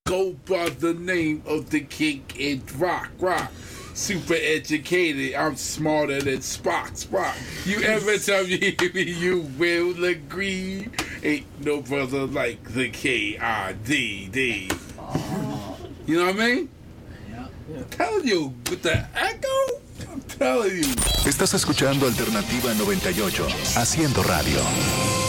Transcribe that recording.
go by the name of the king in rock. Super educated, I'm smarter than Spock. You ever tell me you will agree? Ain't no brother like the K-I-D-D. You know what I mean? I'm telling you, with the echo, I'm telling you. Estás escuchando Alternativa 98, haciendo radio.